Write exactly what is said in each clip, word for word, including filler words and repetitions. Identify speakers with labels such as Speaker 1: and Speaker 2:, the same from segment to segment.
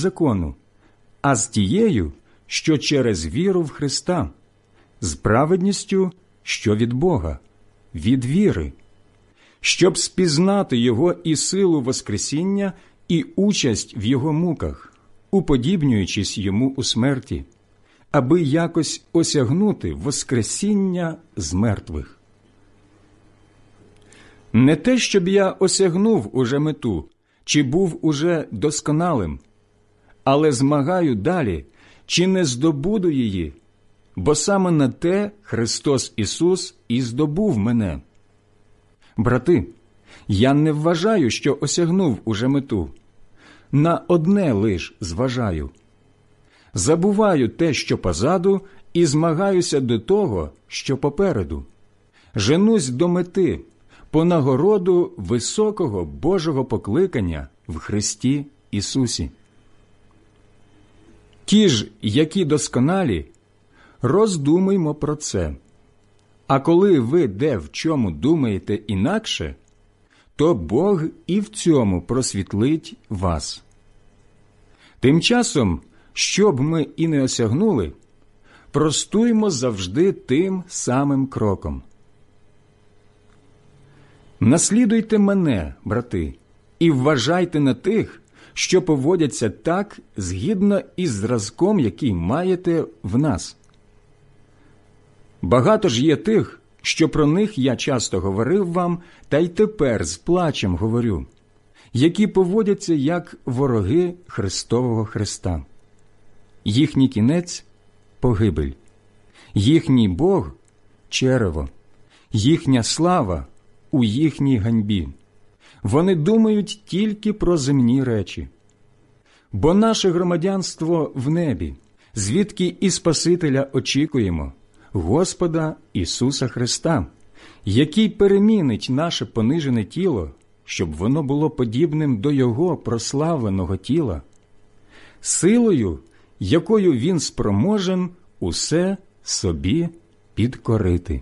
Speaker 1: закону, а з тією, що через віру в Христа, з праведністю, що від Бога, від віри, щоб спізнати Його і силу воскресіння, і участь в Його муках, уподібнюючись Йому у смерті, аби якось осягнути воскресіння з мертвих. Не те, щоб я осягнув уже мету, чи був уже досконалим, але змагаю далі, чи не здобуду її, бо саме на те Христос Ісус і здобув мене. Брати, я не вважаю, що осягнув уже мету. На одне лиш зважаю. Забуваю те, що позаду, і змагаюся до того, що попереду. Женусь до мети, по нагороду високого Божого покликання в Христі Ісусі. Ті ж, які досконалі, роздумаймо про це. А коли ви де в чому думаєте інакше, то Бог і в цьому просвітлить вас. Тим часом, щоб ми і не осягнули, простуймо завжди тим самим кроком. Наслідуйте мене, брати, і вважайте на тих, що поводяться так, згідно із зразком, який маєте в нас. Багато ж є тих, що про них я часто говорив вам, та й тепер з плачем говорю, які поводяться як вороги Христового Христа. Їхній кінець – погибель, їхній Бог – черево, їхня слава – у їхній ганьбі. Вони думають тільки про земні речі. Бо наше громадянство в небі, звідки і Спасителя очікуємо, Господа Ісуса Христа, який перемінить наше понижене тіло, щоб воно було подібним до Його прославленого тіла, силою, якою Він спроможен усе собі підкорити.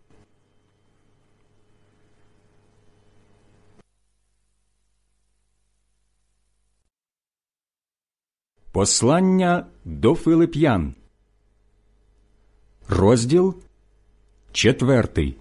Speaker 1: Послання до Филип'ян, розділ четвертий.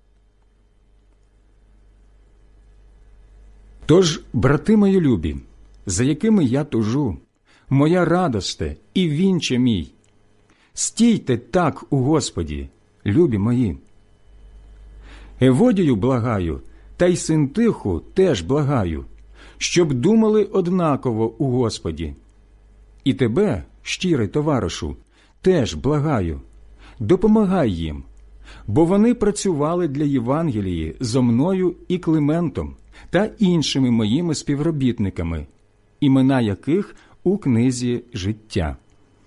Speaker 1: Тож, брати мої любі, за якими я тужу, моя радосте і вінче мій, стійте так у Господі, любі мої. Еводію благаю, та й Синтиху теж благаю, щоб думали однаково у Господі. І тебе, щирий товаришу, теж благаю, допомагай їм, бо вони працювали для Євангелії зо мною і Климентом та іншими моїми співробітниками, імена яких у книзі життя.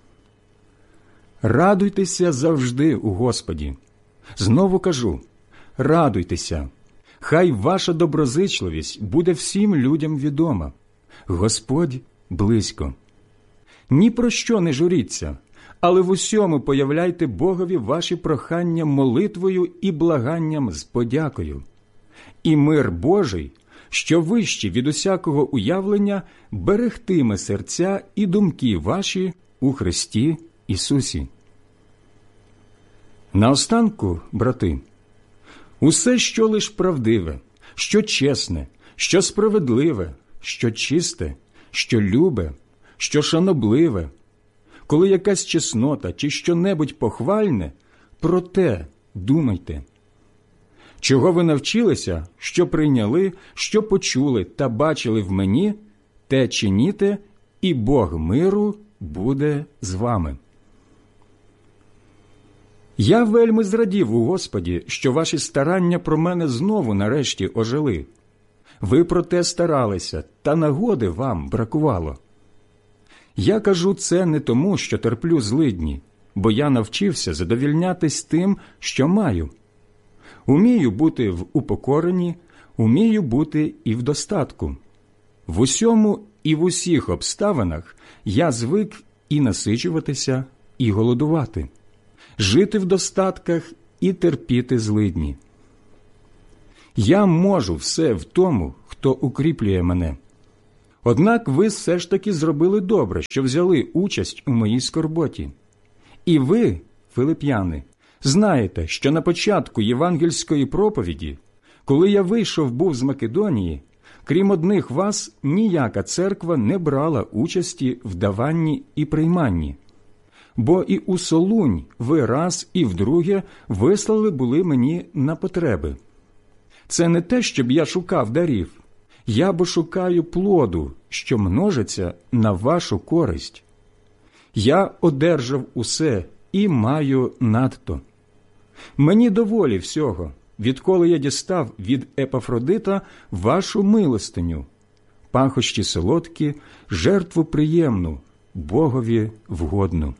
Speaker 1: Радуйтеся завжди у Господі. Знову кажу, радуйтеся. Хай ваша доброзичливість буде всім людям відома. Господь близько. Ні про що не журіться, але в усьому появляйте Богові ваші прохання молитвою і благанням з подякою. І мир Божий, що вищий від усякого уявлення, берегтиме серця і думки ваші у Христі Ісусі. Наостанку, брати, усе, що лиш правдиве, що чесне, що справедливе, що чисте, що любе, що шанобливе, коли якась чеснота чи що-небудь похвальне, про те думайте. Чого ви навчилися, що прийняли, що почули та бачили в мені, те чиніте, і Бог миру буде з вами. Я вельми зрадів у Господі, що ваші старання про мене знову нарешті ожили. Ви про те старалися, та нагоди вам бракувало. Я кажу це не тому, що терплю злидні, бо я навчився задовільнятись тим, що маю. Умію бути в упокоренні, умію бути і в достатку. В усьому і в усіх обставинах я звик і насичуватися, і голодувати, жити в достатках і терпіти злидні. Я можу все в тому, хто укріплює мене. Однак ви все ж таки зробили добре, що взяли участь у моїй скорботі. І ви, филип'яни, знаєте, що на початку євангельської проповіді, коли я вийшов був з Македонії, крім одних вас, ніяка церква не брала участі в даванні і прийманні. Бо і у Солунь ви раз і вдруге вислали були мені на потреби. Це не те, щоб я шукав дарів. Я бо шукаю плоду, що множиться на вашу користь. Я одержав усе і маю надто. Мені доволі всього, відколи я дістав від Епафродита вашу милостиню, пахощі солодкі, жертву приємну, Богові вгодну.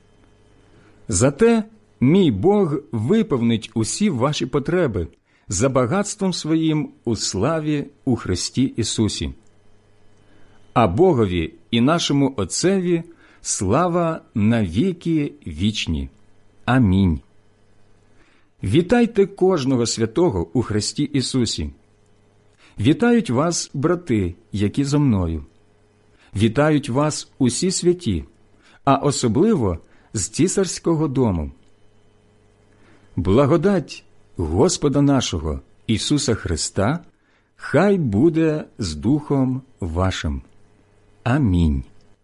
Speaker 1: Зате мій Бог виповнить усі ваші потреби за багатством своїм у славі у Христі Ісусі. А Богові і нашому Отцеві слава навіки вічні. Амінь. Вітайте кожного святого у Христі Ісусі. Вітають вас брати, які зо мною. Вітають вас усі святі, а особливо з цісарського дому. Благодать Господа нашого Ісуса Христа хай буде з духом вашим. Амінь.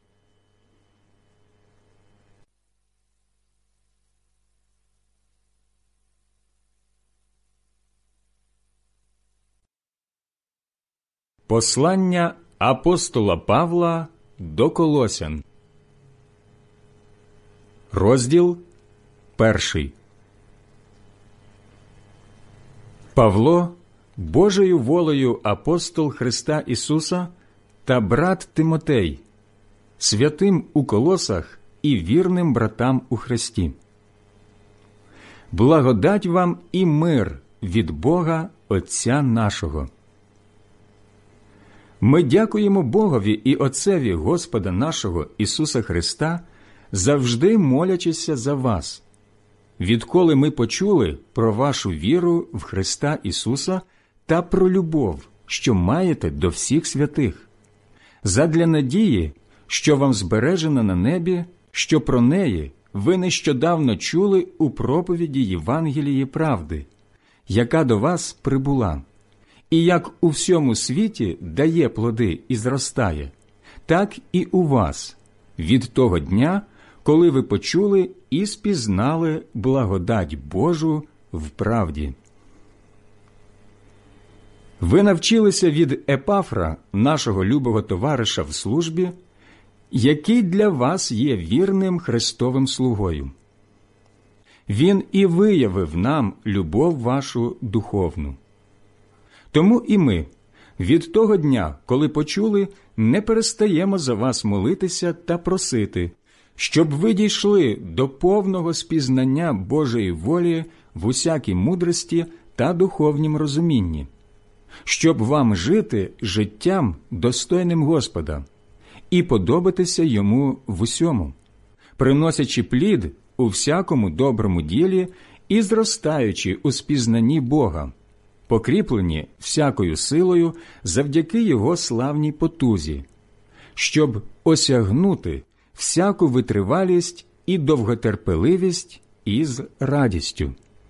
Speaker 1: Послання апостола Павла до Колосян. Розділ перший. Павло, Божою волею апостол Христа Ісуса та брат Тимотей, святим у Колосах і вірним братам у Христі. Благодать вам і мир від Бога Отця нашого. Ми дякуємо Богові і Отцеві Господа нашого Ісуса Христа, завжди молячися за вас, відколи ми почули про вашу віру в Христа Ісуса та про любов, що маєте до всіх святих, задля надії, що вам збережена на небі, що про неї ви нещодавно чули у проповіді Євангелії правди, яка до вас прибула, і як у всьому світі дає плоди і зростає, так і у вас, від того дня, коли ви почули і спізнали благодать Божу в правді. Ви навчилися від Епафра, нашого любого товариша в службі, який для вас є вірним Христовим слугою. Він і виявив нам любов вашу духовну. Тому і ми, від того дня, коли почули, не перестаємо за вас молитися та просити, щоб ви дійшли до повного спізнання Божої волі в усякій мудрості та духовнім розумінні, щоб вам жити життям, достойним Господа, і подобатися Йому в усьому, приносячи плід у всякому доброму ділі і зростаючи у спізнанні Бога, покріплені всякою силою завдяки Його славній потузі, щоб осягнути всяку витривалість і довготерпеливість із радістю.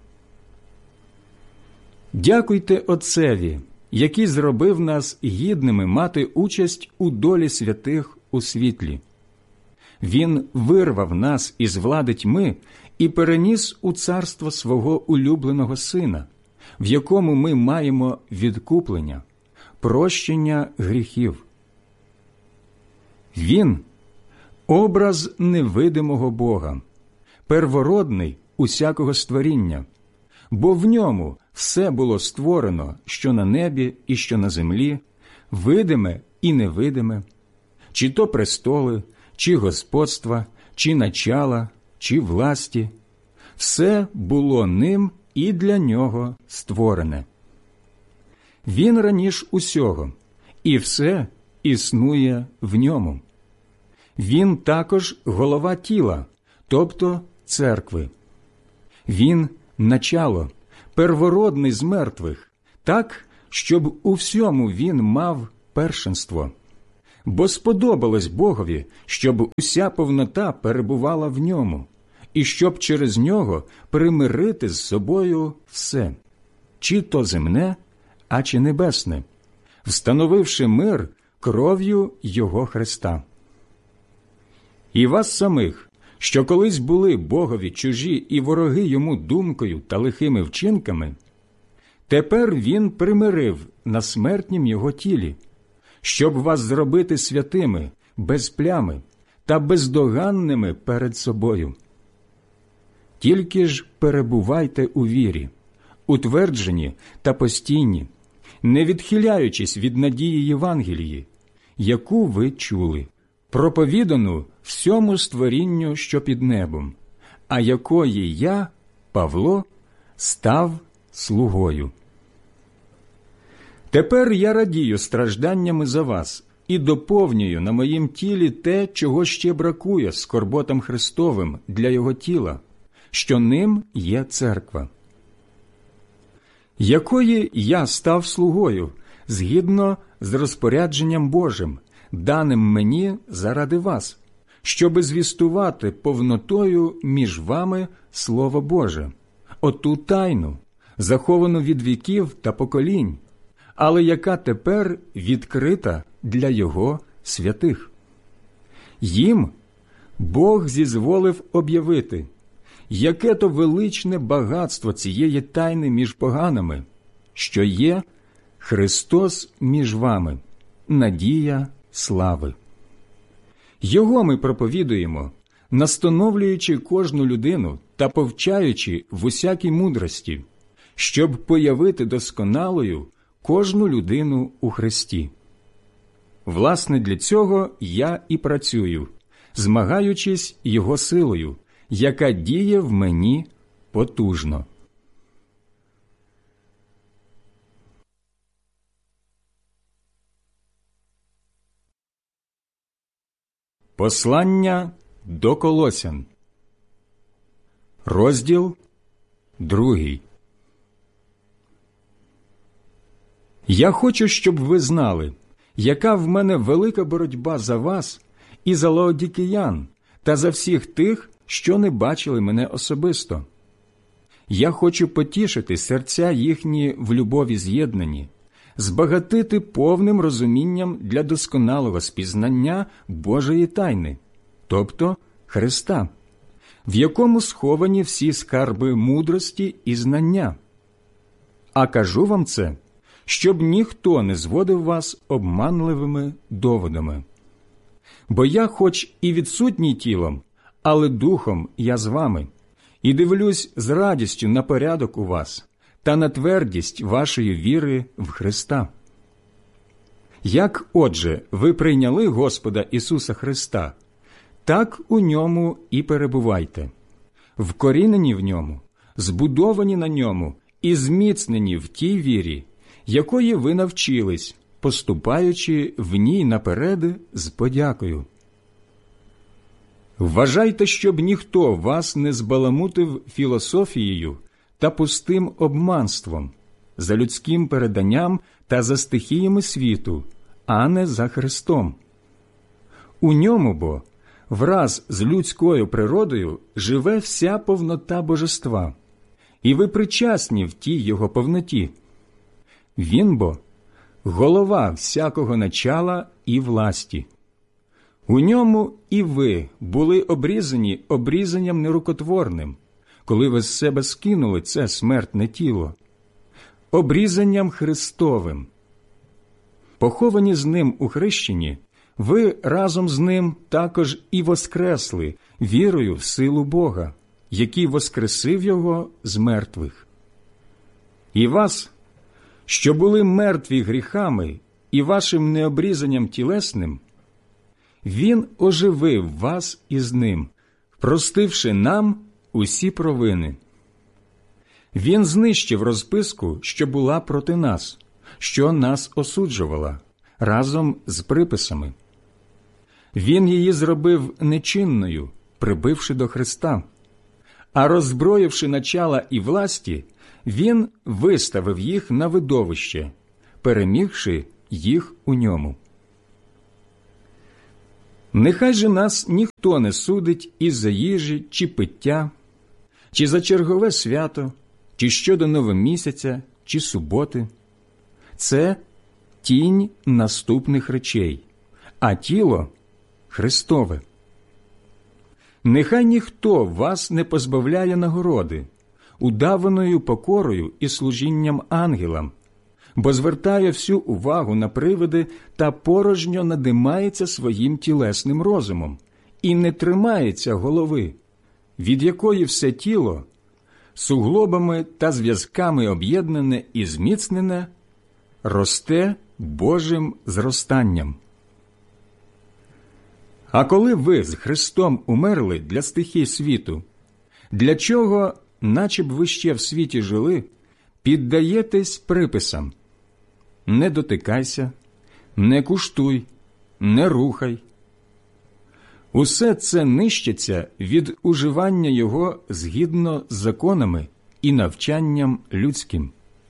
Speaker 1: Дякуйте Отцеві, який зробив нас гідними мати участь у долі святих у світлі. Він вирвав нас із влади тьми і переніс у царство свого улюбленого Сина, в якому ми маємо відкуплення, прощення гріхів. Він – образ невидимого Бога, первородний усякого створіння, бо в ньому все було створено, що на небі і що на землі, видиме і невидиме, чи то престоли, чи господства, чи начала, чи власті. Все було ним і для нього створене. Він раніш усього, і все існує в ньому. Він також голова тіла, тобто церкви. Він – начало, первородний з мертвих, так, щоб у всьому він мав першенство. Бо сподобалось Богові, щоб уся повнота перебувала в ньому, і щоб через нього примирити з собою все, чи то земне, а чи небесне, встановивши мир кров'ю Його Христа. І вас самих, що колись були Богові чужі і вороги Йому думкою та лихими вчинками, тепер Він примирив на смертнім Його тілі, щоб вас зробити святими, без плями та бездоганними перед собою. Тільки ж перебувайте у вірі, утверджені та постійні, не відхиляючись від надії Євангелії, яку ви чули, проповідану всьому створінню, що під небом, а якої я, Павло, став слугою. Тепер я радію стражданнями за вас і доповнюю на моїм тілі те, чого ще бракує скорботам Христовим для Його тіла, що ним є церква, якої я став слугою, згідно з розпорядженням Божим, даним мені заради вас, щоби звістувати повнотою між вами Слово Боже, оту тайну, заховану від віків та поколінь, але яка тепер відкрита для Його святих. Їм Бог зізволив об'явити, яке то величне багатство цієї тайни між поганими, що є Христос між вами, надія слави. Його ми проповідуємо, настановлюючи кожну людину та повчаючи в усякій мудрості, щоб появити досконалою кожну людину у Христі. Власне, для цього я і працюю, змагаючись Його силою, яка діє в мені потужно. Послання до Колосян, розділ другий. Я хочу, щоб ви знали, яка в мене велика боротьба за вас і за лаодікиян, та за всіх тих, що не бачили мене особисто. Я хочу потішити серця їхні в любові з'єднані, збагатити повним розумінням для досконалого спізнання Божої тайни, тобто Христа, в якому сховані всі скарби мудрості і знання. А кажу вам це, щоб ніхто не зводив вас обманливими доводами. Бо я хоч і відсутній тілом, але духом я з вами, і дивлюсь з радістю на порядок у вас та на твердість вашої віри в Христа. Як, отже, ви прийняли Господа Ісуса Христа, так у Ньому і перебувайте, вкорінені в Ньому, збудовані на Ньому і зміцнені в тій вірі, якої ви навчились, поступаючи в ній наперед з подякою. Вважайте, щоб ніхто вас не збаламутив філософією та пустим обманством, за людським переданням та за стихіями світу, а не за Христом. У ньому бо, враз з людською природою, живе вся повнота божества, і ви причасні в тій його повноті. Він бо – голова всякого начала і власті. У ньому і ви були обрізані обрізанням нерукотворним, коли ви з себе скинули це смертне тіло, обрізанням Христовим. Поховані з ним у хрещенні, ви разом з ним також і воскресли вірою в силу Бога, який воскресив його з мертвих. І вас, що були мертві гріхами і вашим необрізанням тілесним, Він оживив вас із ним, простивши нам усі провини. Він знищив розписку, що була проти нас, що нас осуджувала, разом з приписами. Він її зробив нечинною, прибивши до Христа, а роззброївши начала і власті, Він виставив їх на видовище, перемігши їх у ньому. Нехай же нас ніхто не судить із-за їжі чи пиття, чи за чергове свято, чи щодо новомісяця, чи суботи. Це тінь наступних речей, а тіло – Христове. Нехай ніхто вас не позбавляє нагороди, удаваною покорою і служінням ангелам, бо звертає всю увагу на привиди та порожньо надимається своїм тілесним розумом і не тримається голови, від якої все тіло, суглобами та зв'язками об'єднане і зміцнене, росте Божим зростанням. А коли ви з Христом умерли для стихій світу, для чого, наче б ви ще в світі жили, піддаєтесь приписам: не дотикайся, не куштуй, не рухай. Усе це нищиться від уживання його згідно з законами і навчанням людським.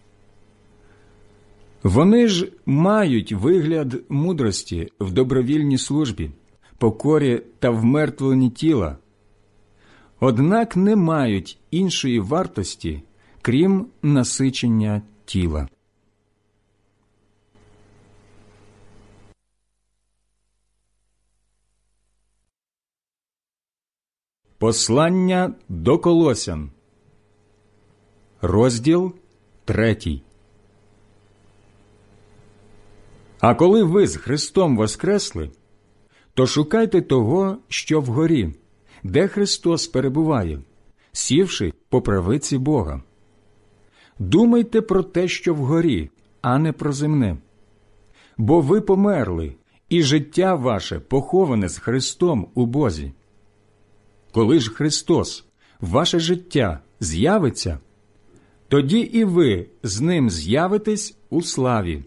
Speaker 1: Вони ж мають вигляд мудрості в добровільній службі, покорі та вмертвленні тіла, однак не мають іншої вартості, крім насичення тіла. Послання до Колосян, розділ третій. А коли ви з Христом воскресли, то шукайте того, що вгорі, де Христос перебуває, сівши по правиці Бога. Думайте про те, що вгорі, а не про земне. Бо ви померли, і життя ваше поховане з Христом у Бозі. Коли ж Христос, ваше життя, з'явиться, тоді і ви з Ним з'явитесь у славі.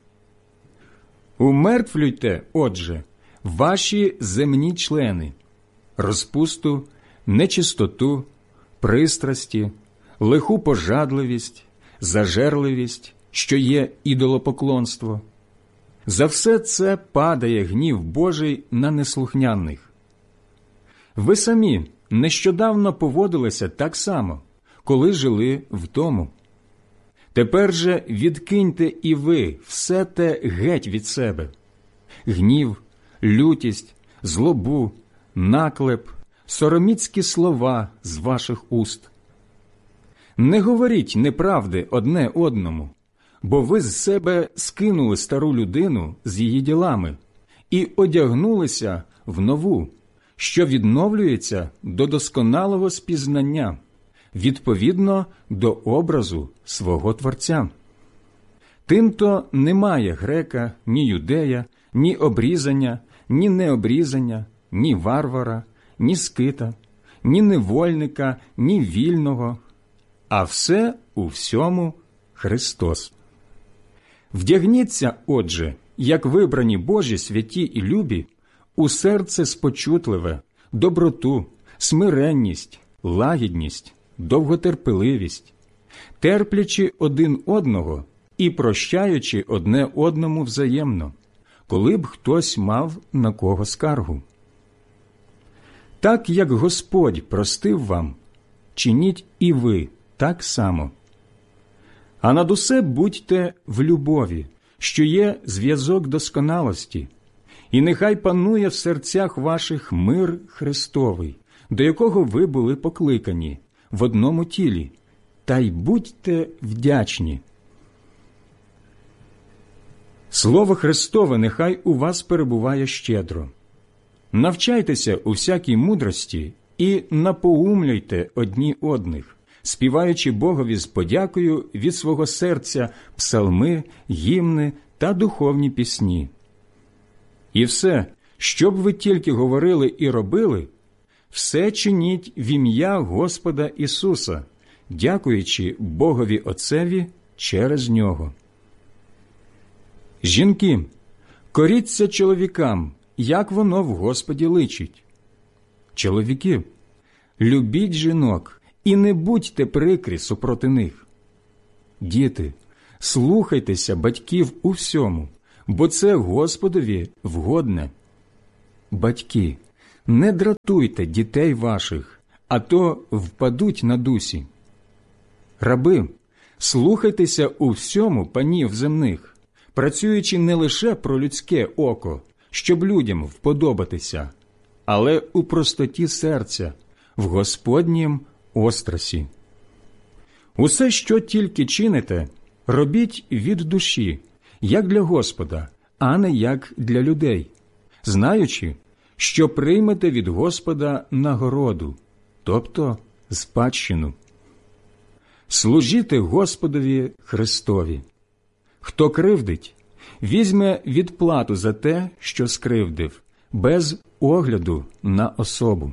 Speaker 1: Умертвлюйте, отже, ваші земні члени – розпусту, нечистоту, пристрасті, лиху пожадливість, зажерливість, що є ідолопоклонство. За все це падає гнів Божий на неслухняних. Ви самі нещодавно поводилися так само, коли жили в тому. Тепер же відкиньте і ви все те геть від себе – гнів, лютість, злобу, наклеп, сороміцькі слова з ваших уст. Не говоріть неправди одне одному, бо ви з себе скинули стару людину з її ділами і одягнулися в нову, що відновлюється до досконалого спізнання, відповідно до образу свого Творця. Тимто немає грека, ні юдея, ні обрізання, ні необрізання, ні варвара, ні скита, ні невольника, ні вільного, а все у всьому Христос. Вдягніться, отже, як вибрані Божі святі і любі, у серце спочутливе, доброту, смиренність, лагідність, довготерпеливість, терплячи один одного і прощаючи одне одному взаємно, коли б хтось мав на кого скаргу. Так, як Господь простив вам, чиніть і ви так само. А над усе будьте в любові, що є зв'язок досконалості, і нехай панує в серцях ваших мир Христовий, до якого ви були покликані в одному тілі, та й будьте вдячні. Слово Христове нехай у вас перебуває щедро. Навчайтеся у всякій мудрості і напоумляйте одні одних, співаючи Богові з подякою від свого серця псалми, гімни та духовні пісні. І все, що б ви тільки говорили і робили, все чиніть в ім'я Господа Ісуса, дякуючи Богові Отцеві через Нього. Жінки, коріться чоловікам, як воно в Господі личить. Чоловіки, любіть жінок і не будьте прикрі супроти них. Діти, слухайтеся батьків у всьому, бо це Господові вгодне. батьки, не дратуйте дітей ваших, а то впадуть на дусі. Раби, слухайтеся у всьому панів земних, працюючи не лише про людське око, щоб людям вподобатися, але у простоті серця, в Господнім острасі. Усе, що тільки чините, робіть від душі, як для Господа, а не як для людей, знаючи, що приймете від Господа нагороду, тобто спадщину. Служіте Господові Христові. Хто кривдить, візьме відплату за те, що скривдив, без огляду на особу.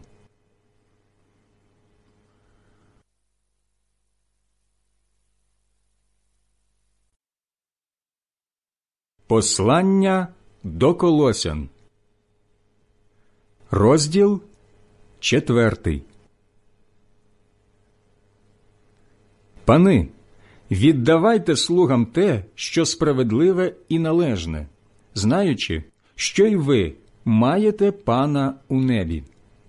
Speaker 1: Послання до Колосян. Розділ четвертий. Пани, віддавайте слугам те, що справедливе і належне, знаючи, що й ви маєте Пана у небі.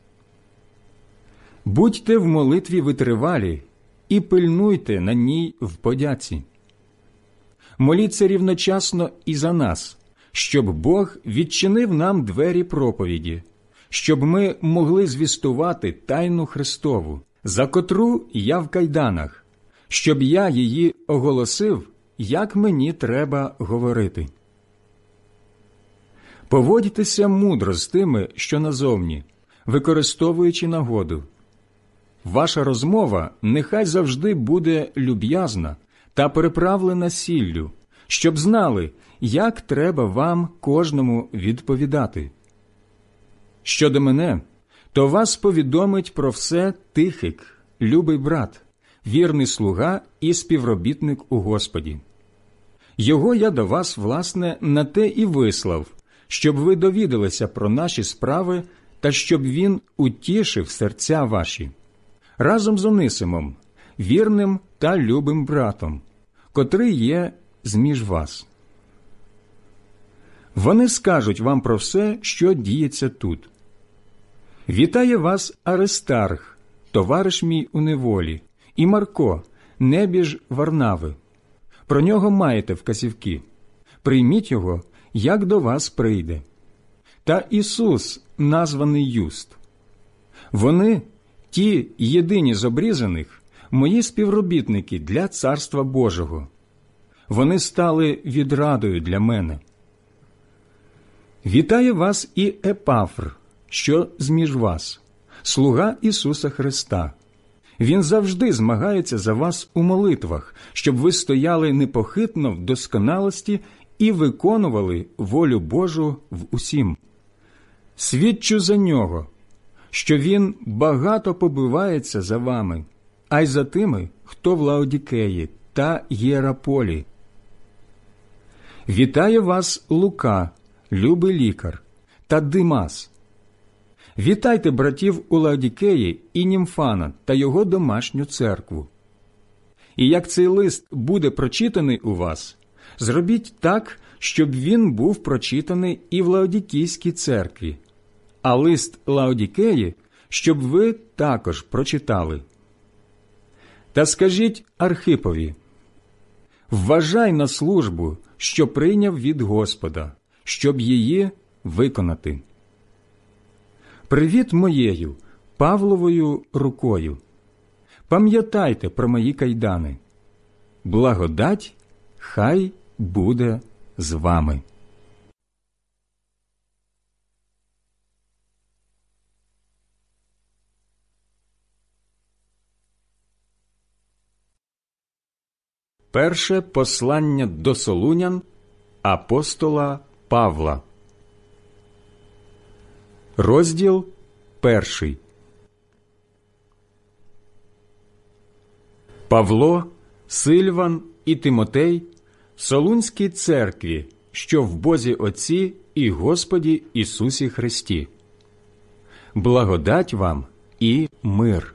Speaker 1: Будьте в молитві витривалі і пильнуйте на ній в подяці. Моліться рівночасно і за нас, щоб Бог відчинив нам двері проповіді, щоб ми могли звістувати тайну Христову, за котру я в кайданах, щоб я її оголосив, як мені треба говорити. Поводьтеся мудро з тими, що назовні, використовуючи нагоду. Ваша розмова нехай завжди буде люб'язна та переправлена сіллю, щоб знали, як треба вам кожному відповідати. Щодо мене, то вас повідомить про все Тихик, любий брат, вірний слуга і співробітник у Господі. Його я до вас, власне, на те і вислав, щоб ви довідалися про наші справи та щоб він утішив серця ваші, разом з Онисимом, вірним та любим братом, котрий є зміж вас. Вони скажуть вам про все, що діється тут. Вітає вас Аристарх, товариш мій у неволі, і Марко, небіж Варнави. Про нього маєте вказівки. Прийміть його, як до вас прийде. Та Ісус, названий Юст. Вони, ті єдині з обрізаних, мої співробітники для Царства Божого. Вони стали відрадою для мене. Вітає вас і Епафр, що зміж вас, слуга Ісуса Христа. Він завжди змагається за вас у молитвах, щоб ви стояли непохитно в досконалості і виконували волю Божу в усім. Свідчу за нього, що він багато побивається за вами, а й за тими, хто в Лаодікеї та Єраполі. Вітає вас Лука, любий лікар, та Димас. Вітайте братів у Лаодікеї і Німфана та його домашню церкву. І як цей лист буде прочитаний у вас, зробіть так, щоб він був прочитаний і в Лаодікійській церкві, а лист Лаодікеї, щоб ви також прочитали. Та скажіть Архипові: вважай на службу, що прийняв від Господа, щоб її виконати. Привіт моєю, Павловою рукою. Пам'ятайте про мої кайдани. Благодать хай буде з вами. Перше послання до Солунян апостола Павла. Розділ перший. Павло, Сильван і Тимотей Солунській церкві, що в Бозі Отці і Господі Ісусі Христі. Благодать вам і мир.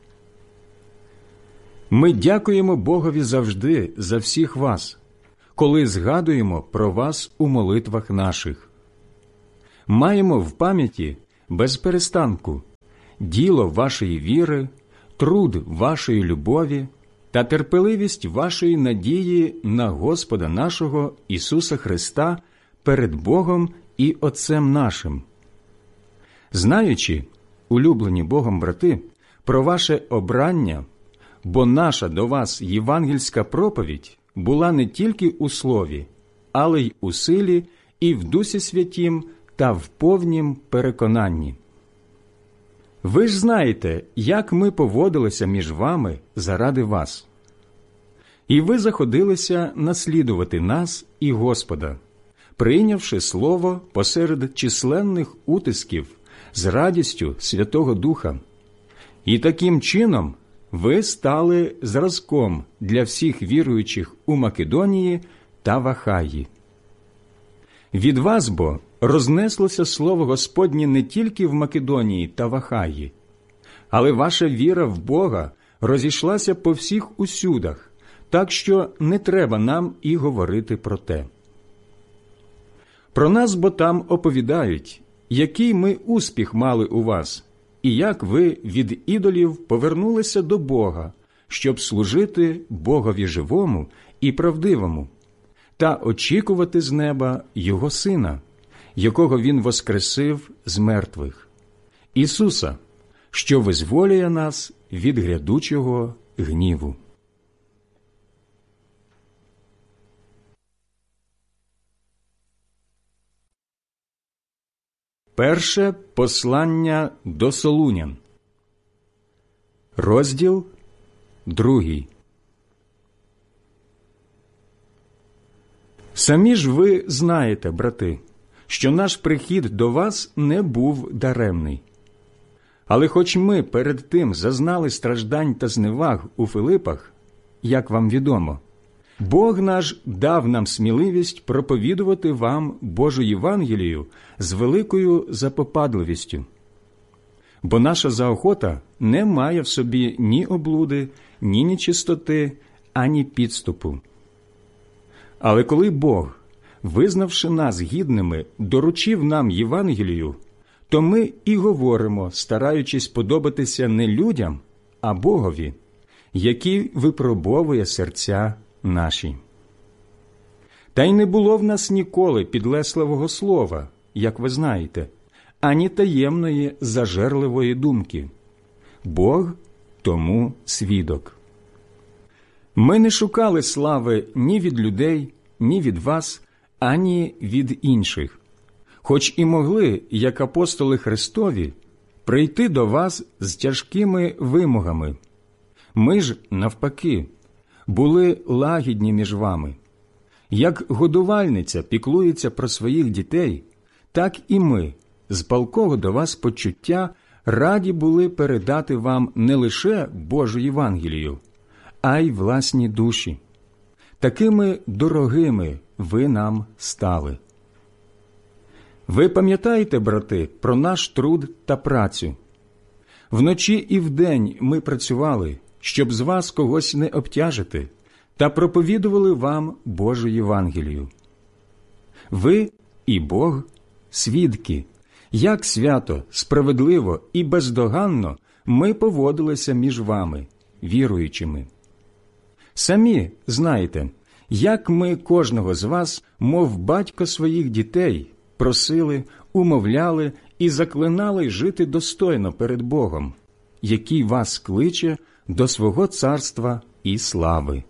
Speaker 1: Ми дякуємо Богові завжди за всіх вас, коли згадуємо про вас у молитвах наших. маємо в пам'яті без перестанку діло вашої віри, труд вашої любові та терпеливість вашої надії на Господа нашого Ісуса Христа перед Богом і Отцем нашим. Знаючи, улюблені Богом брати, про ваше обрання, бо наша до вас євангельська проповідь була не тільки у слові, але й у силі і в Дусі Святім та в повнім переконанні. Ви ж знаєте, як ми поводилися між вами заради вас. І ви заходилися наслідувати нас і Господа, прийнявши слово посеред численних утисків з радістю Святого Духа. І таким чином ви стали зразком для всіх віруючих у Македонії та в Ахаї. Від вас бо рознеслося слово Господнє не тільки в Македонії та в Ахаї, але ваша віра в Бога розійшлася по всіх усюдах, так що не треба нам і говорити про те. Про нас бо там оповідають, який ми успіх мали у вас, і як ви від ідолів повернулися до Бога, щоб служити Богові живому і правдивому, та очікувати з неба Його Сина, якого Він воскресив з мертвих, Ісуса, що визволює нас від грядучого гніву. Перше послання до Солунян, розділ другий. Самі ж ви знаєте, брати, що наш прихід до вас не був даремний. Але хоч ми перед тим зазнали страждань та зневаг у Филипах, як вам відомо, Бог наш дав нам сміливість проповідувати вам Божу Євангелію з великою запопадливістю. Бо наша заохота не має в собі ні облуди, ні нечистоти, ані підступу. Але коли Бог, визнавши нас гідними, доручив нам Євангелію, то ми і говоримо, стараючись подобатися не людям, а Богові, який випробовує серця наші. Та й не було в нас ніколи підлесливого слова, як ви знаєте, ані таємної зажерливої думки. Бог тому свідок. Ми не шукали слави ні від людей, ні від вас, ані від інших, хоч і могли, як апостоли Христові, прийти до вас з тяжкими вимогами. Ми ж, навпаки, були лагідні між вами. Як годувальниця піклується про своїх дітей, так і ми, з палкого до вас почуття, раді були передати вам не лише Божу Євангелію, а й власні душі. Такими дорогими ви нам стали. Ви пам'ятаєте, брати, про наш труд та працю? Вночі і вдень ми працювали, щоб з вас когось не обтяжити, та проповідували вам Божу Євангелію. Ви і Бог – свідки, як свято, справедливо і бездоганно ми поводилися між вами, віруючими. Самі знаєте, як ми кожного з вас, мов батько своїх дітей, просили, умовляли і заклинали жити достойно перед Богом, який вас кличе до свого царства і слави.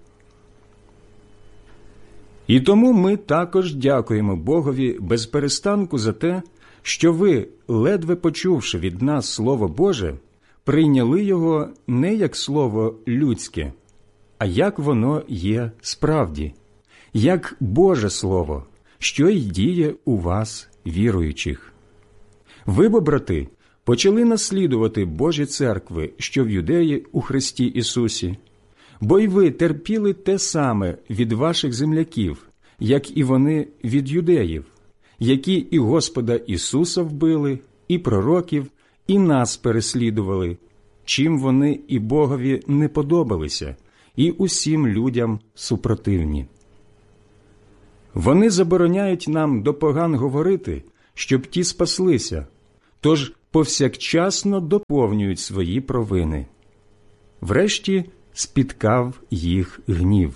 Speaker 1: І тому ми також дякуємо Богові без перестанку за те, що ви, ледве почувши від нас Слово Боже, прийняли його не як слово людське, а як воно є справді, як Боже Слово, що й діє у вас, віруючих. Ви, бо, брати, почали наслідувати Божі церкви, що в Юдеї у Христі Ісусі, бо й ви терпіли те саме від ваших земляків, як і вони від юдеїв, які і Господа Ісуса вбили, і пророків, і нас переслідували, чим вони і Богові не подобалися, і усім людям супротивні. Вони забороняють нам до поган говорити, щоб ті спаслися, тож повсякчасно доповнюють свої провини. Врешті спіткав їх гнів.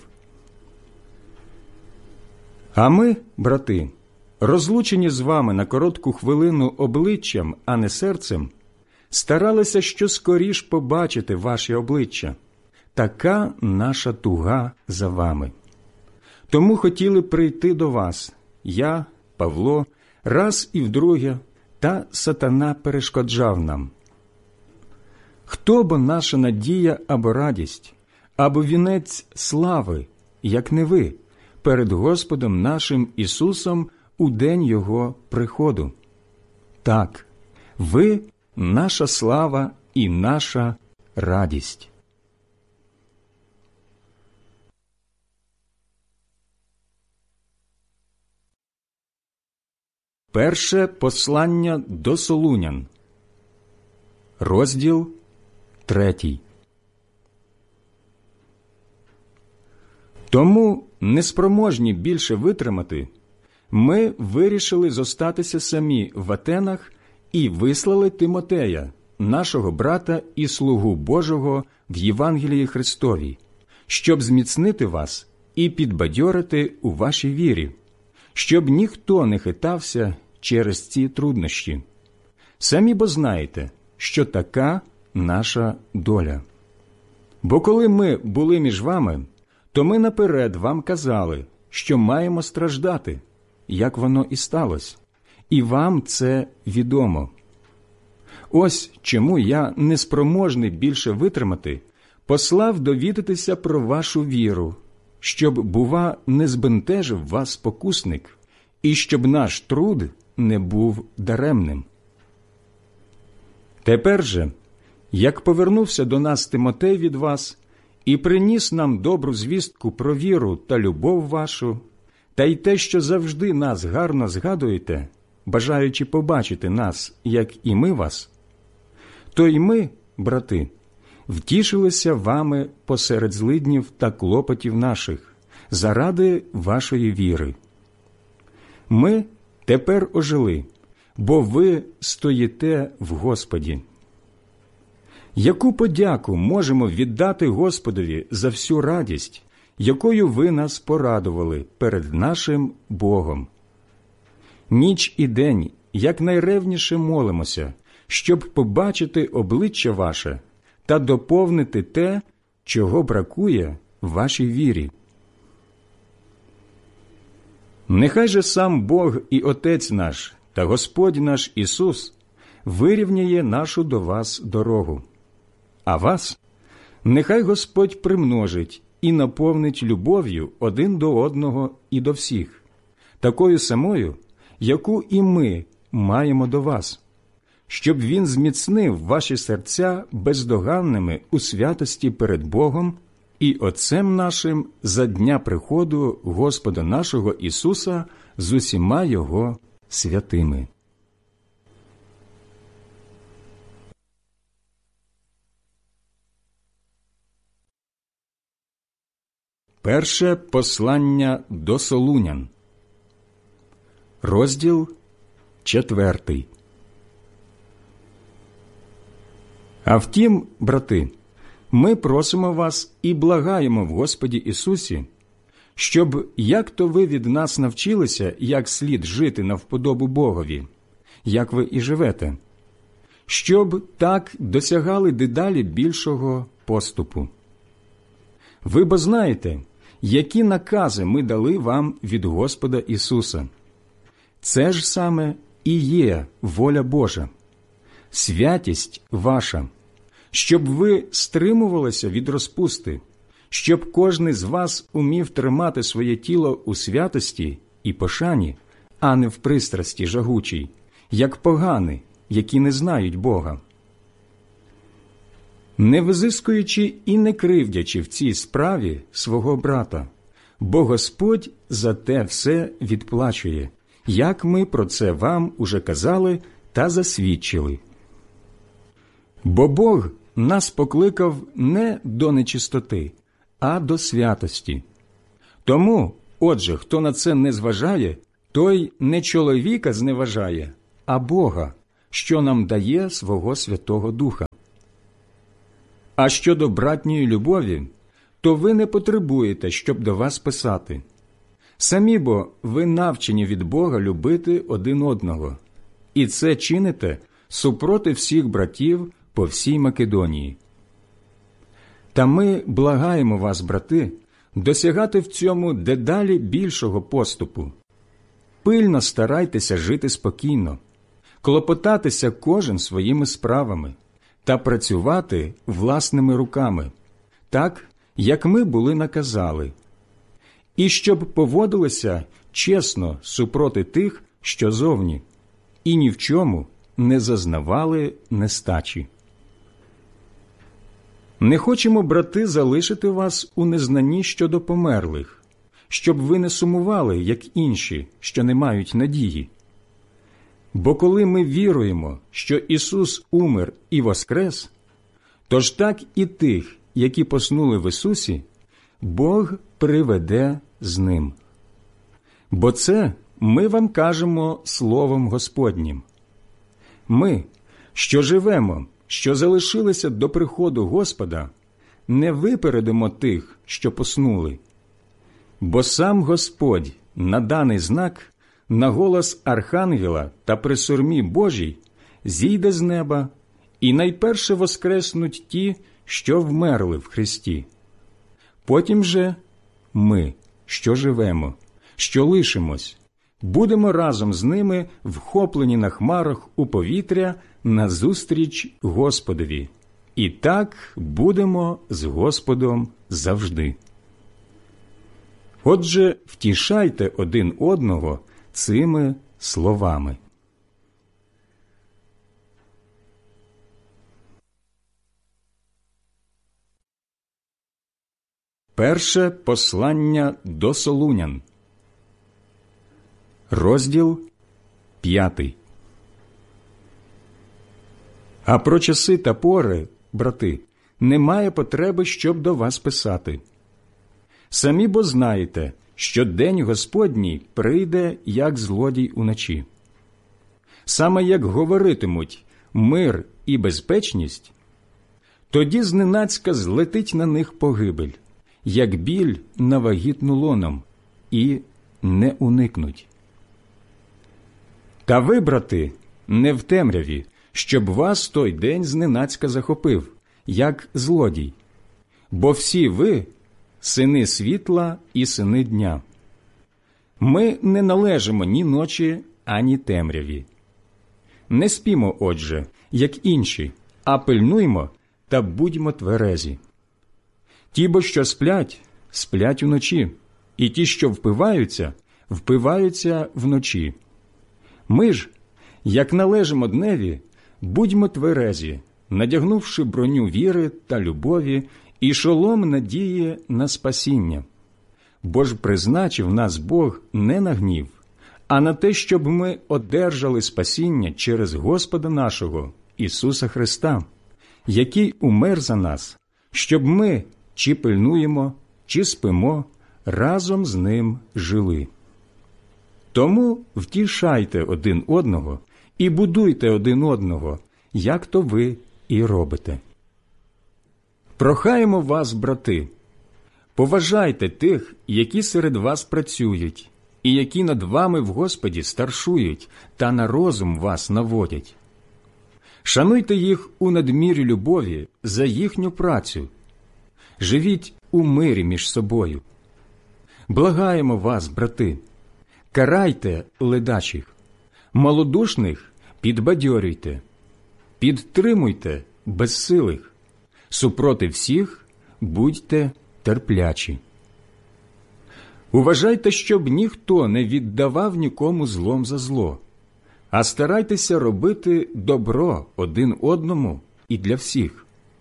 Speaker 1: А ми, брати, розлучені з вами на коротку хвилину обличчям, а не серцем, старалися що скоріш побачити ваші обличчя. Така наша туга за вами. Тому хотіли прийти до вас, я, Павло, раз і вдруге, та сатана перешкоджав нам. Хто бо наша надія або радість, або вінець слави, як не ви, перед Господом нашим Ісусом у день Його приходу? Так, ви – наша слава і наша радість. Перше послання до Солунян, розділ третій. Тому, неспроможні більше витримати, ми вирішили зостатися самі в Атенах і вислали Тимотея, нашого брата і слугу Божого в Євангелії Христовій, щоб зміцнити вас і підбадьорити у вашій вірі, щоб ніхто не хитався через ці труднощі. Самі бо знаєте, що така наша доля. Бо коли ми були між вами, то ми наперед вам казали, що маємо страждати, як воно і сталося, і вам це відомо. Ось чому я, неспроможний більше витримати, послав довідатися про вашу віру, щоб, бува, не збентежив вас спокусник, і щоб наш труд не був даремним. Тепер же, як повернувся до нас Тимотей від вас і приніс нам добру звістку про віру та любов вашу, та й те, що завжди нас гарно згадуєте, бажаючи побачити нас, як і ми вас, то й ми, брати, втішилися вами посеред злиднів та клопотів наших, заради вашої віри. Ми тепер ожили, бо ви стоїте в Господі. Яку подяку можемо віддати Господові за всю радість, якою ви нас порадували перед нашим Богом? Ніч і день якнайревніше молимося, щоб побачити обличчя ваше та доповнити те, чого бракує вашій вірі. Нехай же сам Бог і Отець наш та Господь наш Ісус вирівняє нашу до вас дорогу. А вас нехай Господь примножить і наповнить любов'ю один до одного і до всіх, такою самою, яку і ми маємо до вас, щоб Він зміцнив ваші серця бездоганними у святості перед Богом і Отцем нашим за дня приходу Господа нашого Ісуса з усіма Його святими. Перше послання до Солунян, розділ четвертий. А втім, брати, ми просимо вас і благаємо в Господі Ісусі, щоб, як то ви від нас навчилися, як слід жити на вподобу Богові, як ви і живете, щоб так досягали дедалі більшого поступу. Ви бо знаєте, які накази ми дали вам від Господа Ісуса. Це ж саме і є воля Божа, святість ваша, щоб ви стримувалися від розпусти, щоб кожний з вас умів тримати своє тіло у святості і пошані, а не в пристрасті жагучій, як погани, які не знають Бога. Не визискуючи і не кривдячи в цій справі свого брата, бо Господь за те все відплачує, як ми про це вам уже казали та засвідчили. Бо Бог нас покликав не до нечистоти, а до святості. Тому, отже, хто на це не зважає, той не чоловіка зневажає, а Бога, що нам дає свого Святого Духа. А щодо братньої любові, то ви не потребуєте, щоб до вас писати. Самі бо ви навчені від Бога любити один одного, і це чините супроти всіх братів по всій Македонії. Та ми благаємо вас, брати, досягати в цьому дедалі більшого поступу. Пильно старайтеся жити спокійно, клопотатися кожен своїми справами та працювати власними руками, так, як ми були наказали, і щоб поводилися чесно супроти тих, що зовні, і ні в чому не зазнавали нестачі. Не хочемо, брати, залишити вас у незнанні щодо померлих, щоб ви не сумували, як інші, що не мають надії. Бо коли ми віруємо, що Ісус умер і воскрес, то ж так і тих, які поснули в Ісусі, Бог приведе з Ним. Бо це ми вам кажемо Словом Господнім. Ми, що живемо, що залишилися до приходу Господа, не випередимо тих, що поснули. Бо сам Господь на даний знак, на голос Архангела та при сурмі Божій зійде з неба, і найперше воскреснуть ті, що вмерли в Христі. Потім же ми, що живемо, що лишимось, будемо разом з ними вхоплені на хмарах у повітря назустріч Господові. І так будемо з Господом завжди. Отже, втішайте один одного цими словами. Перше послання до Солунян. Розділ п'ятий. А про часи та пори, брати, немає потреби, щоб до вас писати. Самі бо знаєте, що день Господній прийде, як злодій уночі. Саме як говоритимуть мир і безпечність, тоді зненацька злетить на них погибель, як біль на вагітну лоном, і не уникнуть. Та ви, брати, не в темряві, щоб вас той день зненацька захопив, як злодій. Бо всі ви – сини світла і сини дня. Ми не належимо ні ночі, ані темряві. Не спімо, отже, як інші, а пильнуймо та будьмо тверезі. Ті, бо що сплять, сплять уночі, і ті, що впиваються, впиваються вночі. Ми ж, як належимо дневі, будьмо тверезі, надягнувши броню віри та любові і шолом надії на спасіння. Бо ж призначив нас Бог не на гнів, а на те, щоб ми одержали спасіння через Господа нашого, Ісуса Христа, який умер за нас, щоб ми, чи пильнуємо, чи спимо, разом з Ним жили. Тому втішайте один одного і будуйте один одного, як то ви і робите. Прохаємо вас, брати, поважайте тих, які серед вас працюють, і які над вами в Господі старшують та на розум вас наводять. Шануйте їх у надмірі любові за їхню працю. Живіть у мирі між собою. Благаємо вас, брати, карайте ледачих, малодушних підбадьорюйте, підтримуйте безсилих, супроти всіх будьте терплячі. Уважайте, щоб ніхто не віддавав нікому злом за зло, а старайтеся робити добро один одному і для всіх.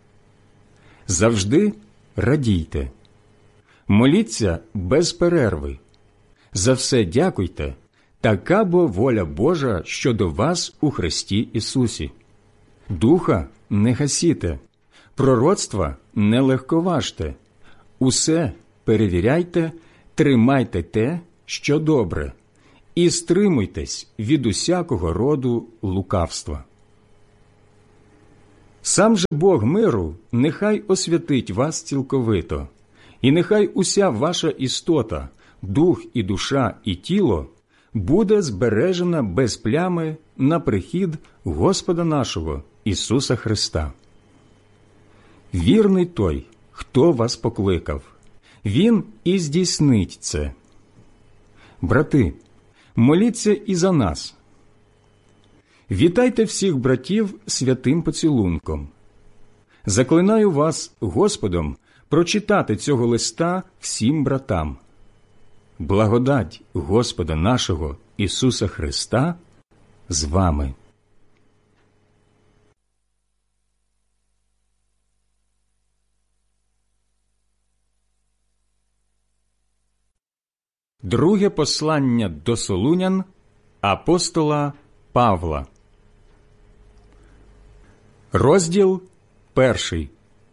Speaker 1: Завжди радійте, моліться без перерви, за все дякуйте, така бо воля Божа щодо вас у Христі Ісусі. Духа не гасіте, пророцтва не легковажте, усе перевіряйте, тримайте те, що добре, і стримуйтесь від усякого роду лукавства. Сам же Бог миру нехай освятить вас цілковито, і нехай уся ваша істота, дух і душа і тіло буде збережена без плями на прихід Господа нашого Ісуса Христа. Вірний той, хто вас покликав, Він і здійснить це. Брати, моліться і за нас. Вітайте всіх братів святим поцілунком. Заклинаю вас Господом прочитати цього листа всім братам. Благодать Господа нашого Ісуса Христа з вами. Друге послання до Солунян апостола Павла. Розділ перший.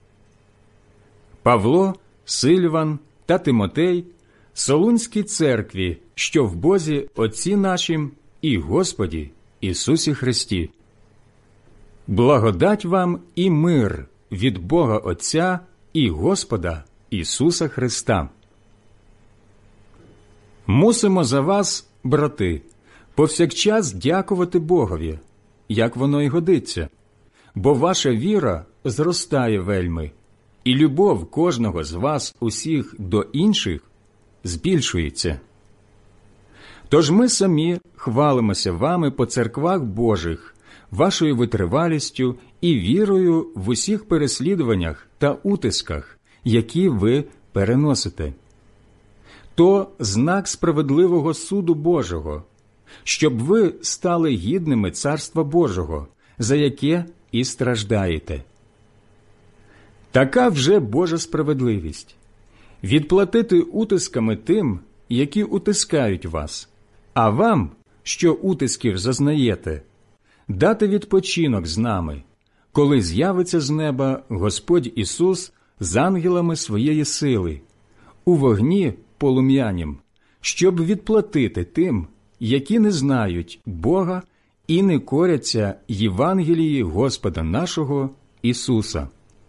Speaker 1: Павло, Сильван та Тимотей Солунській церкві, що в Бозі Отці нашім і Господі Ісусі Христі. Благодать вам і мир від Бога Отця і Господа Ісуса Христа. Мусимо за вас, брати, повсякчас дякувати Богові, як воно й годиться, бо ваша віра зростає вельми, і любов кожного з вас усіх до інших збільшується. Тож ми самі хвалимося вами по церквах Божих, вашою витривалістю і вірою в усіх переслідуваннях та утисках, які ви переносите. То знак справедливого суду Божого, щоб ви стали гідними Царства Божого, за яке і страждаєте. Така вже Божа справедливість – відплатити утисками тим, які утискають вас, а вам, що утисків зазнаєте, дати відпочинок з нами, коли з'явиться з неба Господь Ісус з ангелами своєї сили, у вогні полум'янім, щоб відплатити тим, які не знають Бога і не коряться Євангелії Господа нашого Ісуса.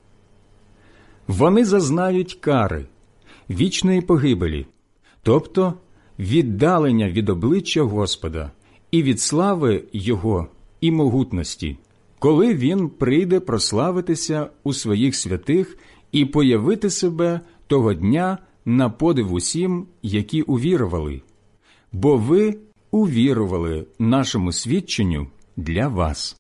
Speaker 1: Вони зазнають кари, вічної погибелі, тобто віддалення від обличчя Господа і від слави Його і могутності, коли Він прийде прославитися у своїх святих і появити себе того дня на подив усім, які увірували, бо ви увірували нашому свідченню для вас.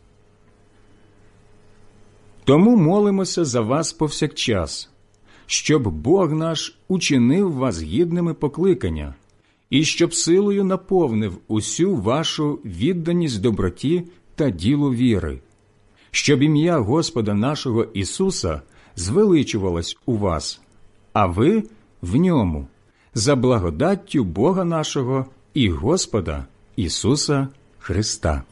Speaker 1: Тому молимося за вас повсякчас, щоб Бог наш учинив вас гідними покликання, і щоб силою наповнив усю вашу відданість доброті та ділу віри, щоб ім'я Господа нашого Ісуса звеличувалось у вас, а ви в ньому, за благодаттю Бога нашого і Господа Ісуса Христа.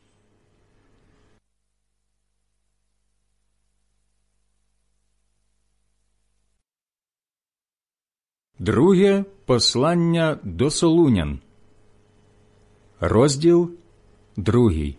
Speaker 1: Друге послання до Солунян. Розділ другий.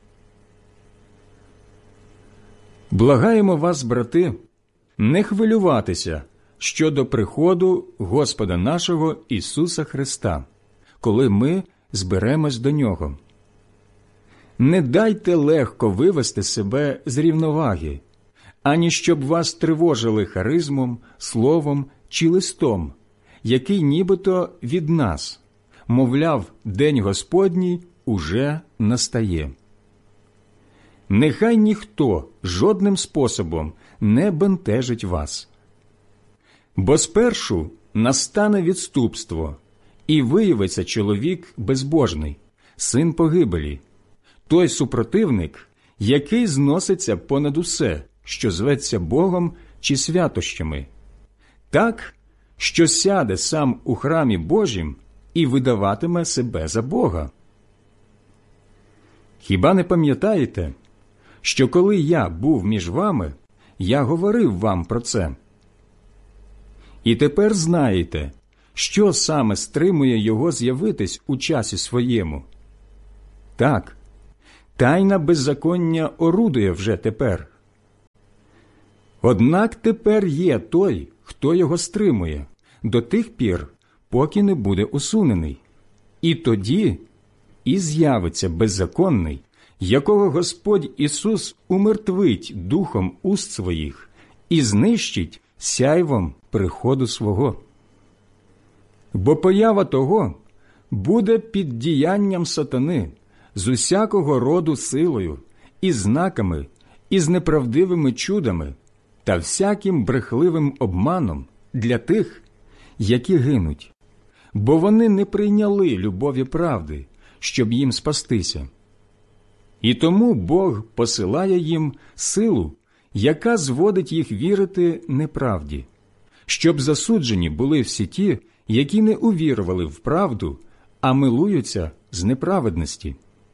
Speaker 1: Благаємо вас, брати, не хвилюватися щодо приходу Господа нашого Ісуса Христа, коли ми зберемось до Нього. Не дайте легко вивести себе з рівноваги, ані щоб вас тривожили харизмом, словом чи листом, який нібито від нас, мовляв, день Господній уже настає. Нехай ніхто жодним способом не бентежить вас. Бо спершу настане відступство, і виявиться чоловік безбожний, син погибелі, той супротивник, який зноситься понад усе, що зветься Богом чи святощами, так, що сяде сам у храмі Божім і видаватиме себе за Бога. Хіба не пам'ятаєте, що коли я був між вами, я говорив вам про це? І тепер знаєте, що саме стримує його з'явитись у часі своєму? Так, тайна беззаконня орудує вже тепер. Однак тепер є той, хто його стримує, до тих пір, поки не буде усунений. І тоді і з'явиться беззаконний, якого Господь Ісус умертвить духом уст своїх і знищить сяйвом приходу свого. Бо поява того буде під діянням сатани з усякого роду силою, і знаками, і з неправдивими чудами, та всяким брехливим обманом для тих, які гинуть, бо вони не прийняли любові правди, щоб їм спастися. І тому Бог посилає їм силу, яка зводить їх вірити неправді, щоб засуджені були всі ті, які не увірували в правду, а милуються з неправедності.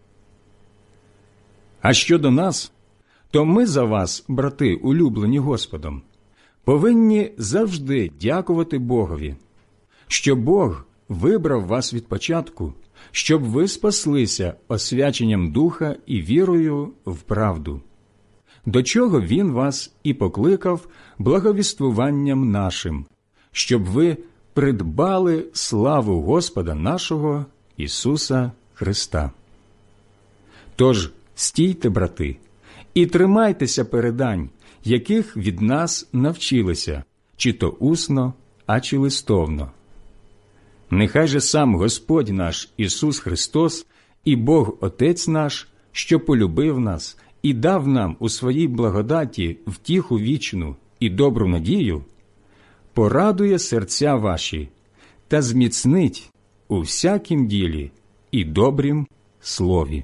Speaker 1: А щодо нас, то ми за вас, брати, улюблені Господом, повинні завжди дякувати Богові, що Бог вибрав вас від початку, щоб ви спаслися освяченням Духа і вірою в правду, до чого Він вас і покликав благовіствуванням нашим, щоб ви придбали славу Господа нашого Ісуса Христа. Тож стійте, брати, і тримайтеся передань, яких від нас навчилися, чи то усно, а чи листовно. Нехай же сам Господь наш Ісус Христос і Бог Отець наш, що полюбив нас і дав нам у своїй благодаті втіху вічну і добру надію, порадує серця ваші та зміцнить у всякім ділі і добрім слові.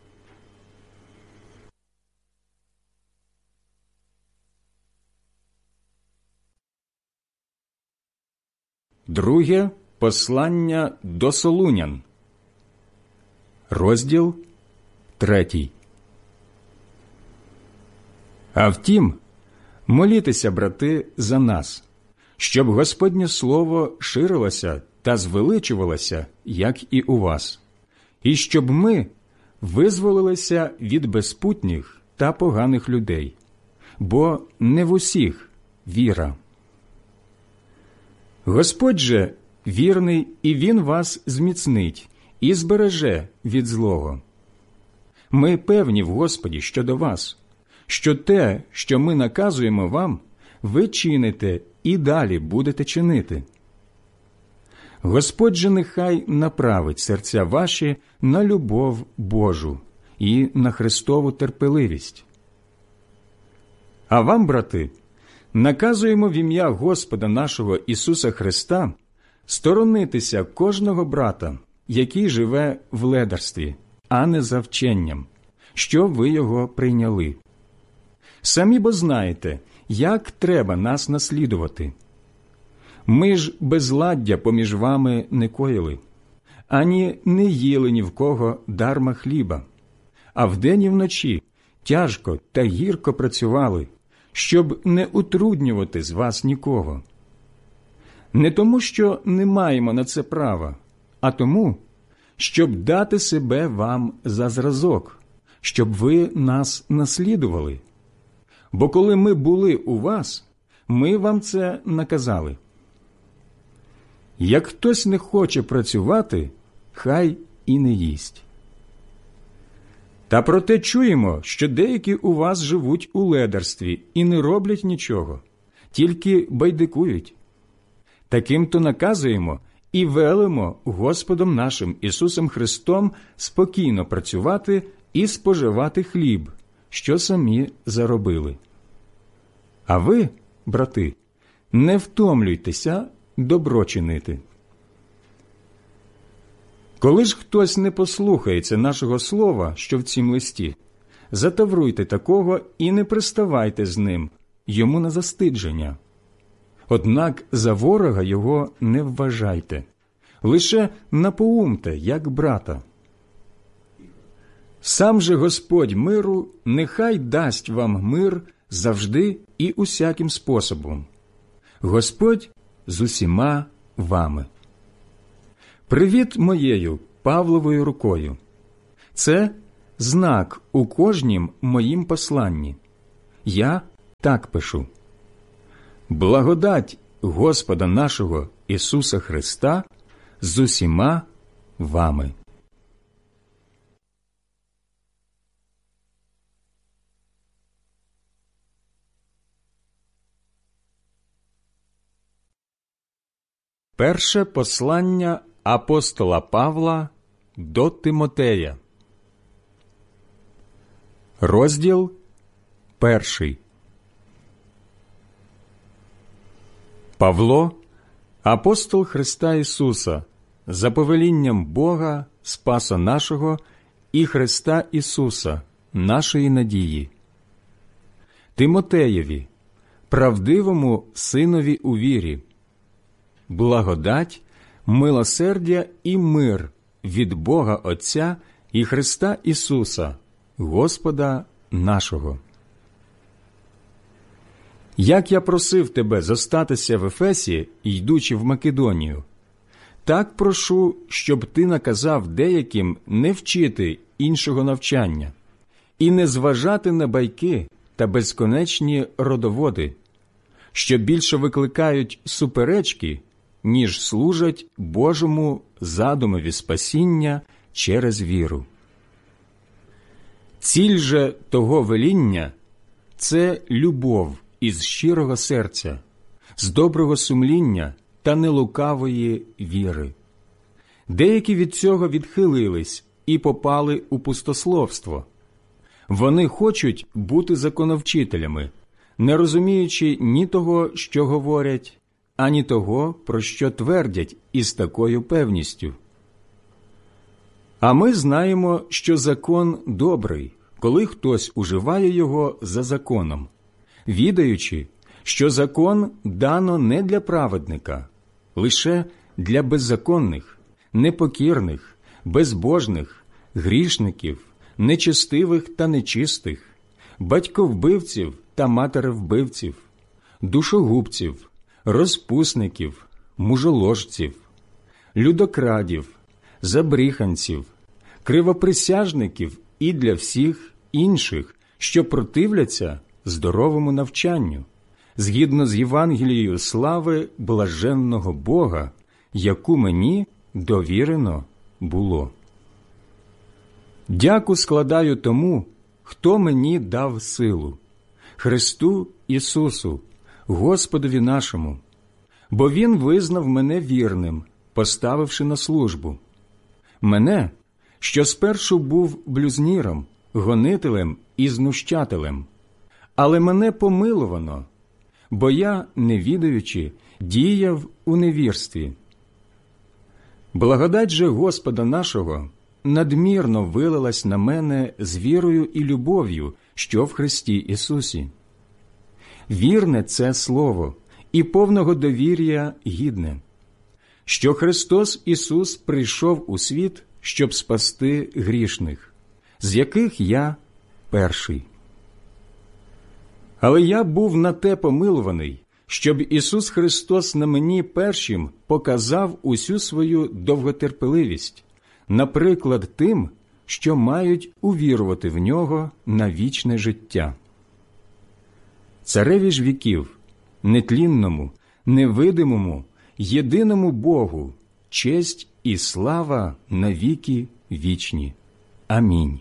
Speaker 1: Друге послання до Солунян, розділ третій. А втім, молітеся, брати, за нас, щоб Господнє слово ширилося та звеличувалося, як і у вас, і щоб ми визволилися від безпутніх та поганих людей, бо не в усіх віра. Господь же вірний, і Він вас зміцнить і збереже від злого. Ми певні в Господі щодо вас, що те, що ми наказуємо вам, ви чините і далі будете чинити. Господь же нехай направить серця ваші на любов Божу і на Христову терпеливість. А вам, брати, наказуємо в ім'я Господа нашого Ісуса Христа сторонитися кожного брата, який живе в ледарстві, а не за вченням, що ви його прийняли. Самі бо знаєте, як треба нас наслідувати. Ми ж безладдя поміж вами не коїли, ані не їли ні в кого дарма хліба, а вдень і вночі тяжко та гірко працювали, щоб не утруднювати з вас нікого. Не тому, що не маємо на це права, а тому, щоб дати себе вам за зразок, щоб ви нас наслідували. Бо коли ми були у вас, ми вам це наказали. Як хтось не хоче працювати, хай і не їсть. Та проте чуємо, що деякі у вас живуть у ледарстві і не роблять нічого, тільки байдикують. Таким-то наказуємо і велимо Господом нашим Ісусом Христом спокійно працювати і споживати хліб, що самі заробили. А ви, брати, не втомлюйтеся добро чинити. Коли ж хтось не послухається нашого слова, що в цім листі, затавруйте такого і не приставайте з ним, йому на застидження. Однак за ворога його не вважайте, лише напоумте, як брата. Сам же Господь миру нехай дасть вам мир завжди і усяким способом. Господь з усіма вами. Привіт моєю Павловою рукою. Це знак у кожнім моїм посланні. Я так пишу. Благодать Господа нашого Ісуса Христа з усіма вами. Перше послання апостола Павла до Тимотея. Розділ перший. Павло, апостол Христа Ісуса, за повелінням Бога, Спаса нашого, і Христа Ісуса, нашої надії. Тимотеєві, правдивому синові у вірі, благодать, милосердя і мир від Бога Отця і Христа Ісуса, Господа нашого. Як я просив тебе зостатися в Ефесі, йдучи в Македонію, так прошу, щоб ти наказав деяким не вчити іншого навчання і не зважати на байки та безконечні родоводи, що більше викликають суперечки, ніж служать Божому задумові спасіння через віру. Ціль же того веління – це любов із щирого серця, з доброго сумління та нелукавої віри. Деякі від цього відхилились і попали у пустословство. Вони хочуть бути законовчителями, не розуміючи ні того, що говорять, ані того, про що твердять із такою певністю. А ми знаємо, що закон добрий, коли хтось уживає його за законом, відаючи, що закон дано не для праведника, лише для беззаконних, непокірних, безбожних, грішників, нечестивих та нечистих, батьковбивців та матеревбивців, душогубців, розпусників, мужоложців, людокрадів, забріханців, кривоприсяжників і для всіх інших, що противляться здоровому навчанню, згідно з Євангелією слави блаженного Бога, яку мені довірено було. Дяку складаю тому, хто мені дав силу, Христу Ісусу, Господові нашому, бо Він визнав мене вірним, поставивши на службу. Мене, що спершу був блюзніром, гонителем і знущателем, але мене помилувано, бо я, не відаючи, діяв у невірстві. Благодать же Господа нашого надмірно вилилась на мене з вірою і любов'ю, що в Христі Ісусі. Вірне це слово і повного довір'я гідне, що Христос Ісус прийшов у світ, щоб спасти грішних, з яких я перший. Але я був на те помилуваний, щоб Ісус Христос на мені першим показав усю свою довготерпеливість, наприклад тим, що мають увірувати в Нього на вічне життя. Цареві ж віків, нетлінному, невидимому, єдиному Богу, честь і слава на віки вічні. Амінь.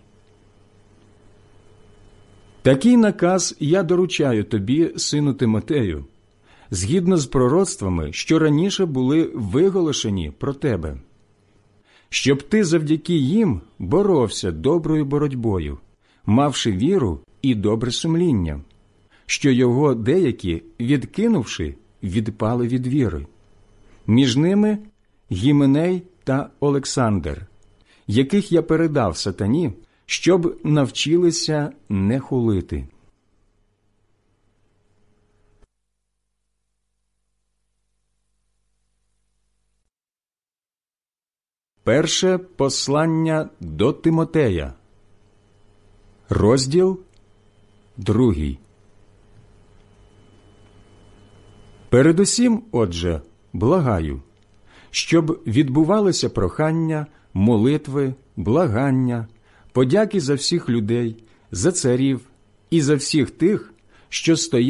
Speaker 1: Такий наказ я доручаю тобі, сину Тимотею, згідно з пророцтвами, що раніше були виголошені про тебе, щоб ти завдяки їм боровся доброю боротьбою, мавши віру і добре сумління, що його деякі, відкинувши, відпали від віри. Між ними Гіменей та Олександр, яких я передав сатані, щоб навчилися не хулити. Перше послання до Тимотея, розділ другий. Передусім, отже, благаю, щоб відбувалося прохання, молитви, благання, подяки за всіх людей, за царів і за всіх тих, що стоять